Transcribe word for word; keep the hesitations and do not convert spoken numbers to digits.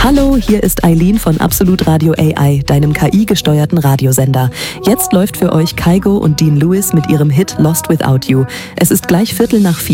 Hallo, hier ist Eileen von Absolut Radio A I, deinem K I-gesteuerten Radiosender. Jetzt läuft für euch Kygo und Dean Lewis mit ihrem Hit Lost Without You. Es ist gleich Viertel nach vier.